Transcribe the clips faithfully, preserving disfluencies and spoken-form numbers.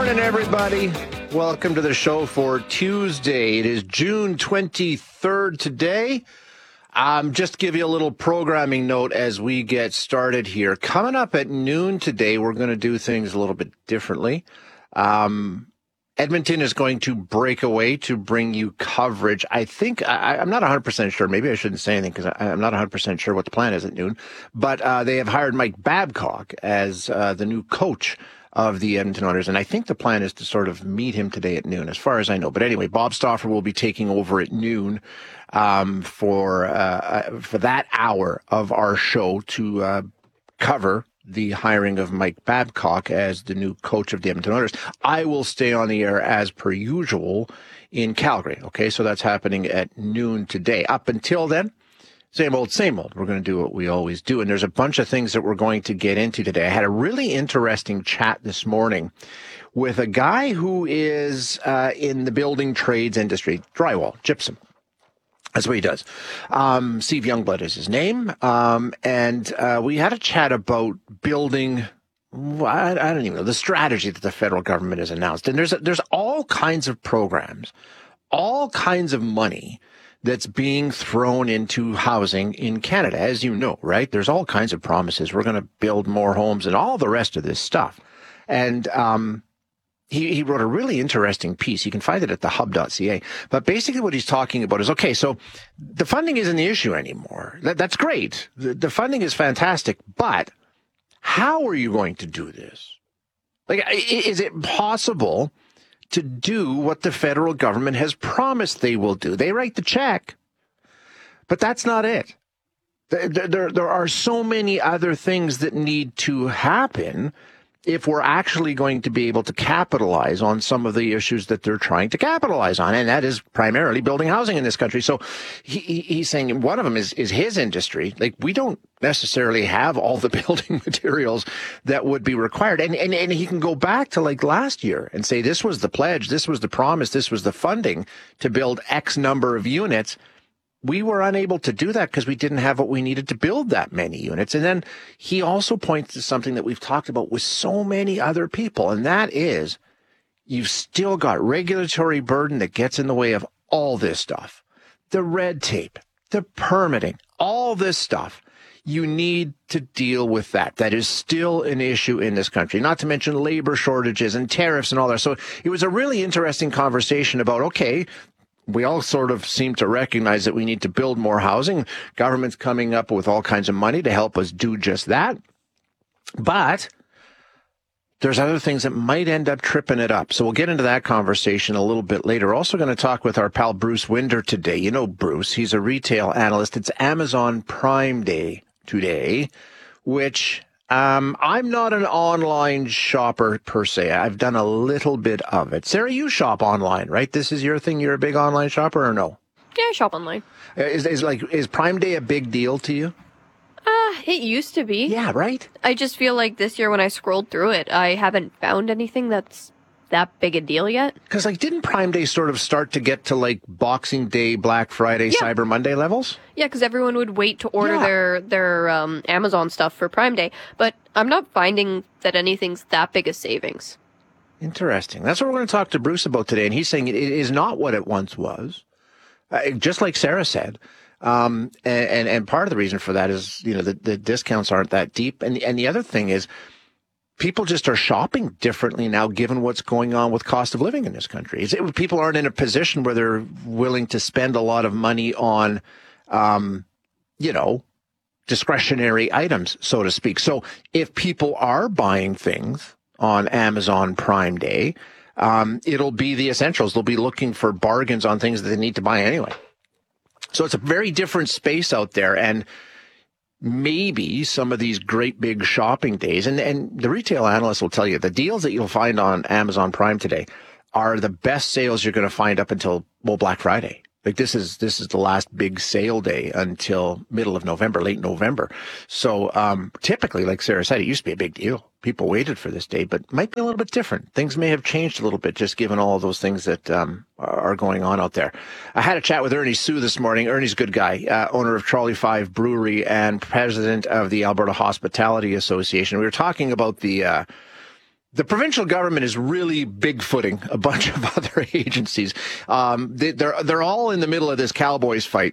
morning, everybody. Welcome to the show for Tuesday. It is June twenty-third today. Um, just to give you a little programming note as we get started here. Coming up at noon today, we're going to do things a little bit differently. Um, Edmonton is going to break away to bring you coverage. I think, I, I'm not one hundred percent sure. Maybe I shouldn't say anything because I'm not one hundred percent sure what the plan is at noon. But uh, they have hired Mike Babcock as uh, the new coach of the Edmonton Oilers. And I think the plan is to sort of meet him today at noon, as far as I know. But anyway, Bob Stauffer will be taking over at noon um, for uh, for that hour of our show to uh, cover the hiring of Mike Babcock as the new coach of the Edmonton Oilers. I will stay on the air as per usual in Calgary. Okay, so that's happening at noon today. Up until then, same old, same old. We're going to do what we always do. And there's a bunch of things that we're going to get into today. I had a really interesting chat this morning with a guy who is uh, in the building trades industry, drywall, gypsum. That's what he does. Um, Steve Youngblood is his name. Um, and uh, we had a chat about building, I, I don't even know, the strategy that the federal government has announced. And there's there's all kinds of programs, all kinds of money that's being thrown into housing in Canada, as you know, right? There's all kinds of promises. We're going to build more homes and all the rest of this stuff. And um He, he wrote a really interesting piece. You can find it at the hub dot c a. But basically what he's talking about is, okay, so the funding isn't the issue anymore. That, that's great. The, the funding is fantastic. But how are you going to do this? Like, is it possible to do what the federal government has promised they will do? They write the check, but that's not it. There, there, there are so many other things that need to happen if we're actually going to be able to capitalize on some of the issues that they're trying to capitalize on, and that is primarily building housing in this country. So he, he's saying one of them is, is his industry. Like, we don't necessarily have all the building materials that would be required. And, and, and he can go back to like last year and say, this was the pledge, this was the promise, this was the funding to build X number of units. We were unable to do that because we didn't have what we needed to build that many units. And then he also points to something that we've talked about with so many other people, and that is you've still got regulatory burden that gets in the way of all this stuff. The red tape, the permitting, all this stuff. You need to deal with that. That is still an issue in this country, not to mention labor shortages and tariffs and all that. So it was a really interesting conversation about, okay, we all sort of seem to recognize that we need to build more housing. Government's coming up with all kinds of money to help us do just that. But there's other things that might end up tripping it up. So we'll get into that conversation a little bit later. We're also going to talk with our pal Bruce Winder today. You know Bruce. He's a retail analyst. It's Amazon Prime Day today, which Um, I'm not an online shopper per se. I've done a little bit of it. Sarah, you shop online, right? This is your thing. You're a big online shopper or no? Yeah, I shop online. Is, is like, is Prime Day a big deal to you? Uh, it used to be. Yeah, right? I just feel like this year when I scrolled through it, I haven't found anything that's that big a deal yet. Because, like, didn't Prime Day sort of start to get to, like, Boxing Day, Black Friday, yeah. Cyber Monday levels? Yeah, because everyone would wait to order yeah. their, their um, Amazon stuff for Prime Day. But I'm not finding that anything's that big a savings. Interesting. That's what we're going to talk to Bruce about today. And he's saying it is not what it once was. Uh, just like Sarah said. Um, and, and, and part of the reason for that is, you know, the, the discounts aren't that deep. And, and the other thing is, people just are shopping differently now, given what's going on with cost of living in this country. It's, it, people aren't in a position where they're willing to spend a lot of money on, um, you know, discretionary items, so to speak. So if people are buying things on Amazon Prime Day, um, it'll be the essentials. They'll be looking for bargains on things that they need to buy anyway. So it's a very different space out there. And maybe some of these great big shopping days, and, and the retail analysts will tell you the deals that you'll find on Amazon Prime today are the best sales you're going to find up until, well, Black Friday. Like this is, this is the last big sale day until middle of November, late November. So, um, typically, like Sarah said, it used to be a big deal. People waited for this day, but it might be a little bit different. Things may have changed a little bit, just given all of those things that, um, are going on out there. I had a chat with Ernie Sue this morning. Ernie's a good guy, uh, owner of Trolley Five Brewery and president of the Alberta Hospitality Association. We were talking about the, uh, the provincial government is really bigfooting a bunch of other agencies. Um, they, they're they're all in the middle of this Cowboys fight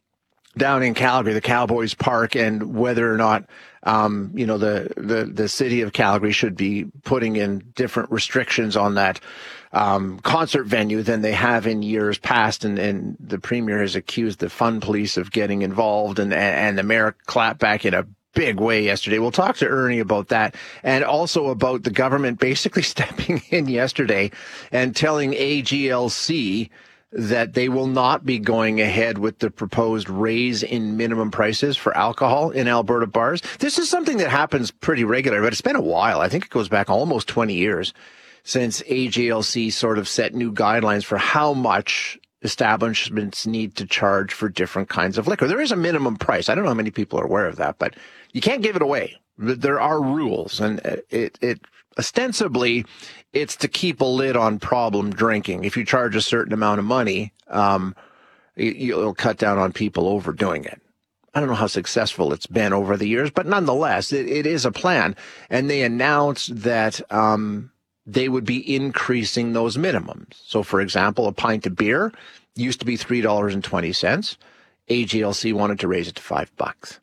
down in Calgary, the Cowboys Park, and whether or not um, you know the, the the city of Calgary should be putting in different restrictions on that um, concert venue than they have in years past. And, and the premier has accused the Fun Police of getting involved, and and the mayor clapped back in a big way yesterday. We'll talk to Ernie about that, and also about the government basically stepping in yesterday and telling A G L C that they will not be going ahead with the proposed raise in minimum prices for alcohol in Alberta bars. This is something that happens pretty regularly, but it's been a while. I think it goes back almost twenty years since A G L C sort of set new guidelines for how much establishments need to charge for different kinds of liquor. There is a minimum price. I don't know how many people are aware of that, but you can't give it away. There are rules, and it, it ostensibly it's to keep a lid on problem drinking. If you charge a certain amount of money, um, you'll cut down on people overdoing it. I don't know how successful it's been over the years, but nonetheless, it, it is a plan. And they announced that um, they would be increasing those minimums. So, for example, a pint of beer used to be three dollars and twenty cents. A G L C wanted to raise it to five bucks.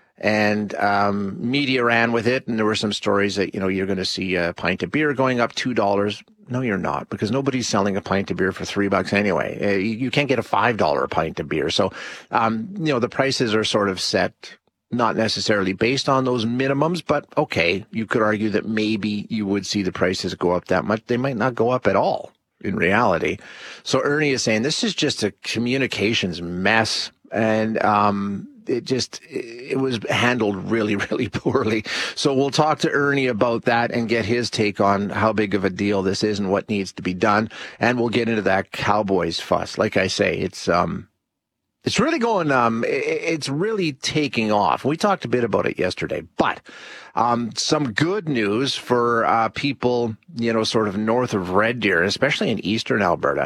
And um, media ran with it, and there were some stories that, you know, you're going to see a pint of beer going up two dollars. No, you're not, because nobody's selling a pint of beer for three bucks anyway. Uh, you, you can't get a five dollar pint of beer. So, um, you know, the prices are sort of set, not necessarily based on those minimums, but okay, you could argue that maybe you would see the prices go up that much. They might not go up at all in reality. So Ernie is saying this is just a communications mess, and um, it just, it was handled really, really poorly. So we'll talk to Ernie about that and get his take on how big of a deal this is and what needs to be done. And we'll get into that Cowboys fuss. Like I say, it's, um, it's really going, um, it's really taking off. We talked a bit about it yesterday, but, um, some good news for, uh, people, you know, sort of north of Red Deer, especially in eastern Alberta.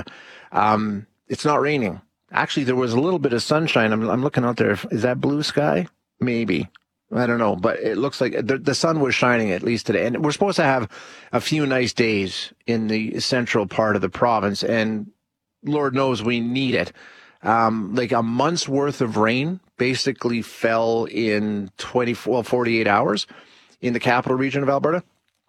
Um, it's not raining. Actually, there was a little bit of sunshine. I'm, I'm looking out there. Is that blue sky? Maybe. I don't know, but it looks like the, the sun was shining at least today. And we're supposed to have a few nice days in the central part of the province, and Lord knows we need it. Um, like a month's worth of rain basically fell in twenty-four, well, forty-eight hours in the capital region of Alberta.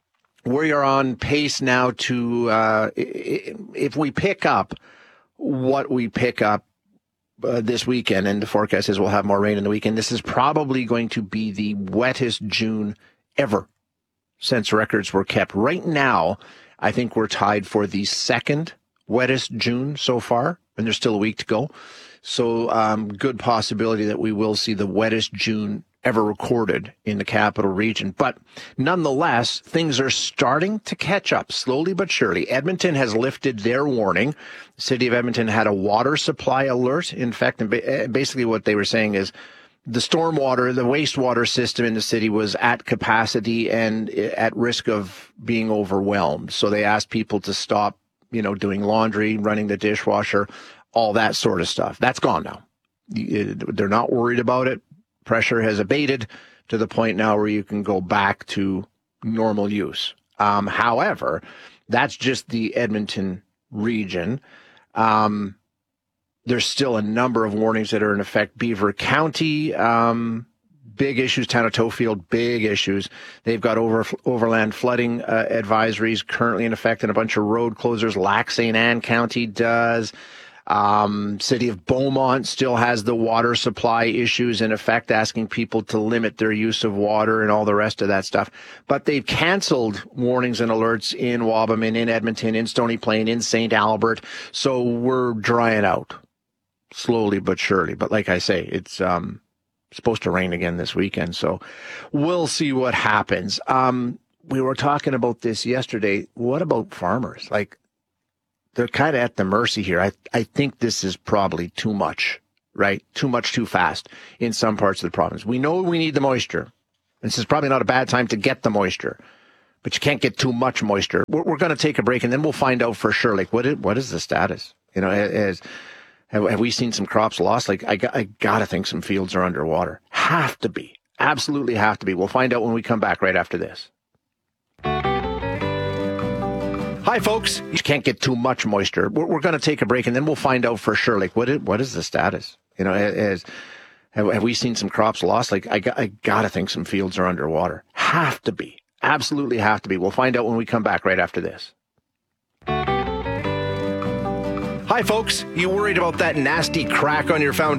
We are on pace now to, uh, if we pick up what we pick up uh, this weekend, and the forecast says we'll have more rain in the weekend, this is probably going to be the wettest June ever since records were kept. Right now, I think we're tied for the second wettest June so far, and there's still a week to go. So um, good possibility that we will see the wettest June ever recorded in the capital region. But nonetheless, things are starting to catch up slowly but surely. Edmonton has lifted their warning. The city of Edmonton had a water supply alert. In fact, basically what they were saying is the stormwater, the wastewater system in the city was at capacity and at risk of being overwhelmed. So they asked people to stop, you know, doing laundry, running the dishwasher, all that sort of stuff. That's gone now. They're not worried about it. Pressure has abated to the point now where you can go back to normal use. Um, however, that's just the Edmonton region. Um, there's still a number of warnings that are in effect. Beaver County, um, big issues. Town of Tofield, big issues. They've got over, overland flooding uh, advisories currently in effect and a bunch of road closures. Lac Saint Anne County does. Um, city of Beaumont still has the water supply issues in effect, asking people to limit their use of water and all the rest of that stuff. But they've canceled warnings and alerts in Wabamun, in Edmonton, in Stony Plain, in Saint Albert. So we're drying out slowly but surely. But like I say, it's um, supposed to rain again this weekend. So we'll see what happens. Um, we were talking about this yesterday. What about farmers? Like, they're kind of at the mercy here. I I think this is probably too much, right? Too much, too fast in some parts of the province. We know we need the moisture. This is probably not a bad time to get the moisture, but you can't get too much moisture. We're, we're going to take a break, and then we'll find out for sure. Like, what is, what is the status? You know, has, have, have we seen some crops lost? Like, I, I got to think some fields are underwater. Have to be. Absolutely have to be. We'll find out when we come back right after this. Hi, folks. You can't get too much moisture. We're, we're going to take a break, and then we'll find out for sure, like, what is, what is the status? You know, has, have, have we seen some crops lost? Like, I, I got to think some fields are underwater. Have to be. Absolutely have to be. We'll find out when we come back right after this. Hi, folks. You worried about that nasty crack on your foundation?